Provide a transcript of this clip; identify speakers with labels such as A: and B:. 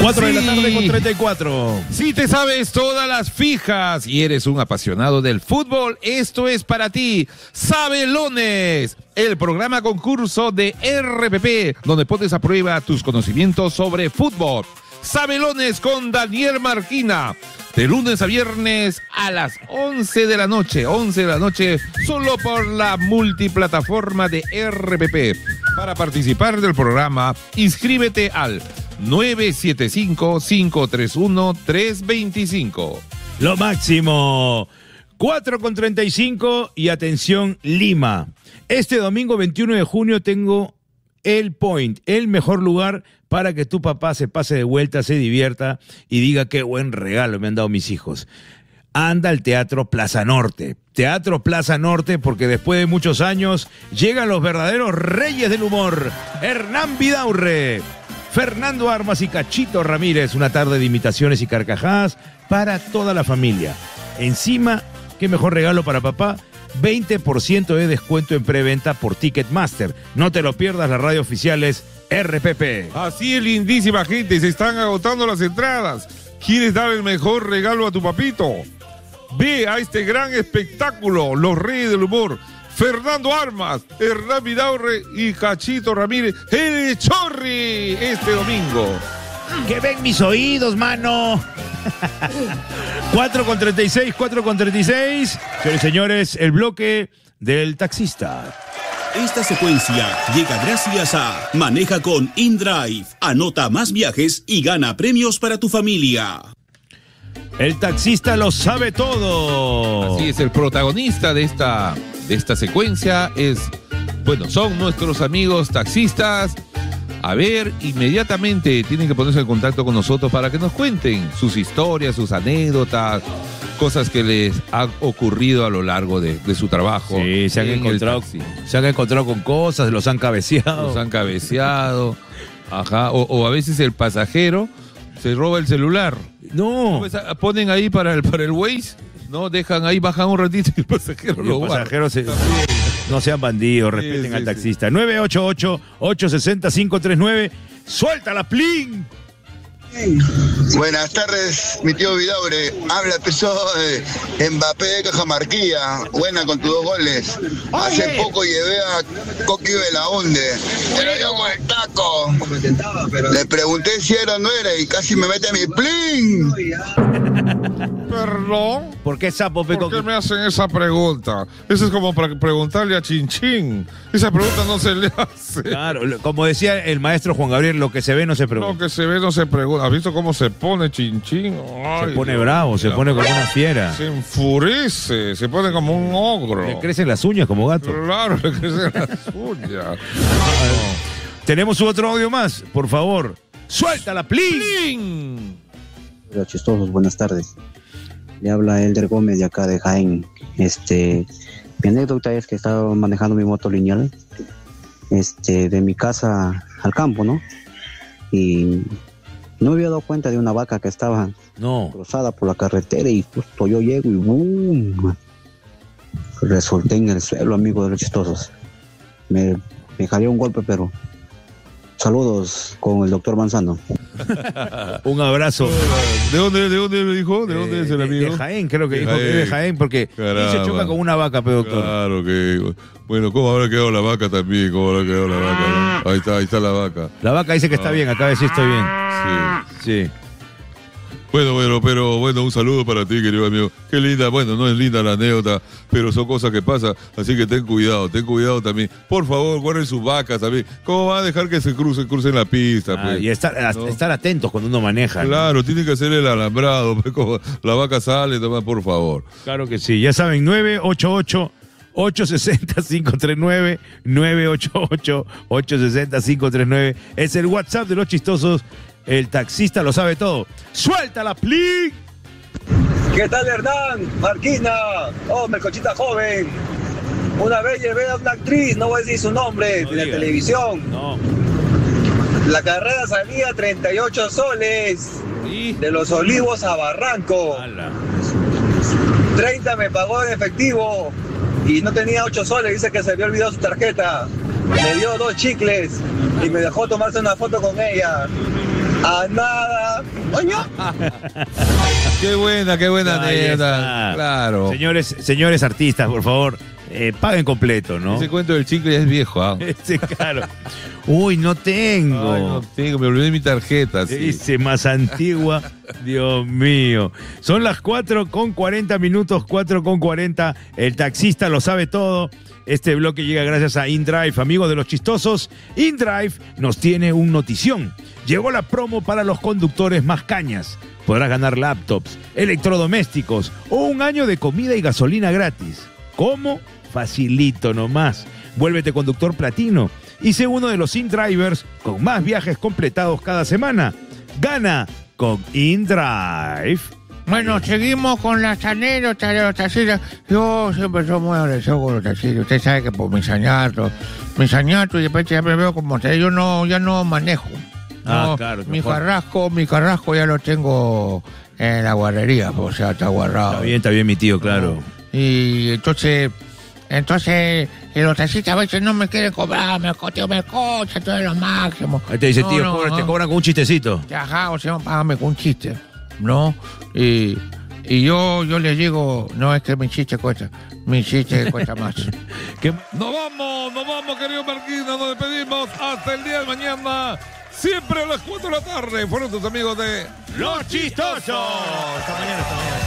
A: 4 de la tarde con 34.
B: Si te sabes todas las fijas y eres un apasionado del fútbol, esto es para ti. Sabelones, el programa concurso de RPP, donde pones a prueba tus conocimientos sobre fútbol. Sabelones con Daniel Marquina, de lunes a viernes a las 11 de la noche, solo por la multiplataforma de RPP. Para participar del programa, inscríbete al 975-531-325.
A: Lo máximo. 4:35 y atención Lima. Este domingo 21 de junio tengo el Point, el mejor lugar para que tu papá se pase de vuelta, se divierta y diga qué buen regalo me han dado mis hijos. Anda al Teatro Plaza Norte. Teatro Plaza Norte, porque después de muchos años llegan los verdaderos reyes del humor. Hernán Vidaurre, Fernando Armas y Cachito Ramírez. Una tarde de imitaciones y carcajadas para toda la familia. Encima, qué mejor regalo para papá. 20% de descuento en preventa por Ticketmaster. No te lo pierdas, las radios oficiales RPP.
B: Así es, lindísima gente, se están agotando las entradas. ¿Quieres dar el mejor regalo a tu papito? Ve a este gran espectáculo, Los Reyes del Humor. Fernando Armas, Hernán Vidaurre y Cachito Ramírez, el Chorri, este domingo.
A: ¡Que ven mis oídos, mano! 4:36. Señores y señores, el bloque del taxista.
C: Esta secuencia llega gracias a Maneja con InDrive. Anota más viajes y gana premios para tu familia.
A: El taxista lo sabe todo.
B: Así es, el protagonista de esta secuencia son nuestros amigos taxistas. A ver, inmediatamente tienen que ponerse en contacto con nosotros para que nos cuenten sus historias, sus anécdotas, cosas que les han ocurrido a lo largo de su trabajo.
A: Sí, se han encontrado con cosas, los han cabeceado.
B: Ajá, o a veces el pasajero se roba el celular.
A: No.
B: Ponen ahí para el Waze, ¿no? Dejan ahí, bajan un ratito y el pasajero lo guarda.
A: No sean bandidos, respeten al taxista. 988-860-539. ¡Suéltala, plin!
D: Buenas tardes, mi tío Vidaure. Habla PSOE, Mbappé de Cajamarquilla. Buena con tus 2 goles. Hace poco llevé a Coqui Belaunde. Pero yo con el taco. Le pregunté si era o no era y casi me mete a mi plin.
B: ¿Perdón?
A: ¿Por qué sapo, Peco?
B: ¿Por qué me hacen esa pregunta? Eso es como para preguntarle a Chinchín. Esa pregunta no se le hace.
A: Claro, como decía el maestro Juan Gabriel, lo que se ve no se pregunta.
B: Lo que se ve no se pregunta. ¿Has visto cómo se pone Chinchín?
A: Se pone bravo, se pone como una fiera.
B: Se enfurece, se pone como un ogro.
A: Le crecen las uñas como gato.
B: Claro, le crecen las uñas.
A: Tenemos otro audio más, por favor. ¡Suéltala, plin!
E: Hola, chistosos, buenas tardes. Le habla Elder Gómez de acá de Jaén. Mi anécdota es que estaba manejando mi moto lineal de mi casa al campo, ¿no? Y no me había dado cuenta de una vaca que estaba cruzada por la carretera y justo yo llego y ¡boom! Resulté en el suelo, amigo de los chistosos. Me jalé un golpe, pero saludos con el doctor Manzano.
A: Un abrazo.
B: ¿De dónde me dijo? ¿De dónde es el amigo?
A: De Jaén, creo que dijo que es de Jaén, porque se choca con una vaca, pero doctor.
B: Claro que... Bueno, ¿cómo habrá quedado la vaca también? Ahí está la vaca.
A: La vaca dice que está bien, acá sí estoy bien. Sí.
B: Bueno, pero un saludo para ti, querido amigo. Qué linda, no es linda la anécdota, pero son cosas que pasan, así que ten cuidado también. Por favor, guarden sus vacas también. ¿Cómo van a dejar que se crucen la pista? Pues?
A: Y estar atentos cuando uno maneja.
B: Claro, tienen que hacer el alambrado, pues, como la vaca sale, por favor.
A: Claro que sí, ya saben, 988-860-539, 988-860-539, es el WhatsApp de los chistosos. El taxista lo sabe todo. ¡Suéltala, plin!
F: ¿Qué tal, Hernán? Marquina, melcochita joven. Una vez llevé a una actriz, no voy a decir su nombre, de la televisión.
A: No.
F: La carrera salía 38 soles. ¿Sí? De Los Olivos a Barranco. ¡Hala! 30 me pagó en efectivo y no tenía 8 soles, dice que se había olvidado su tarjeta. Me dio 2 chicles y me dejó tomarse una foto con ella. A nada. Oño.
B: Qué buena
A: Ahí
B: anécdota.
A: está.
B: Claro.
A: Señores artistas, por favor, paguen completo, ¿no?
B: Ese cuento del chicle ya es viejo, ¿ah?
A: Claro. Uy, no tengo.
B: Ay, no tengo, me olvidé mi tarjeta. Sí.
A: Dice más antigua. Dios mío. Son las 4:40 minutos, 4:40. El taxista lo sabe todo. Este bloque llega gracias a InDrive, amigos de los chistosos. InDrive nos tiene un notición. Llegó la promo para los conductores más cañas. Podrás ganar laptops, electrodomésticos o un año de comida y gasolina gratis. ¿Cómo? Facilito nomás. Vuélvete conductor platino y sé uno de los InDrivers con más viajes completados cada semana. Gana con InDrive.
G: Bueno, seguimos con las anécdotas de los taxistas. Yo siempre soy muy agradecido con los taxistas. Usted sabe que por mis añatos y después ya me veo como usted. Yo ya no manejo. No,
A: claro.
G: mi carrasco ya lo tengo en la guardería, o sea, está guardado.
A: Está bien, mi tío, claro.
G: Y entonces los taxistas a veces no me quieren cobrar, me cochan todo es lo máximo.
A: Ahí te dice, tío, te cobran con un chistecito.
G: Ajá, o sea, págame con un chiste, ¿no? Y yo les digo, no es que mi chiste cuesta más.
B: Nos vamos, querido Marquina, nos despedimos hasta el día de mañana. Siempre a las 4 de la tarde. Fueron tus amigos de
A: Los Chistosos. Hasta mañana.